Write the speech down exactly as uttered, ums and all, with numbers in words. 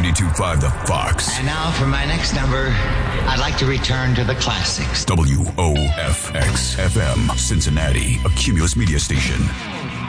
ninety-two point five The Fox. And now for my next number, I'd like to return to the classics. W O F X F M, Cincinnati, a Cumulus media station.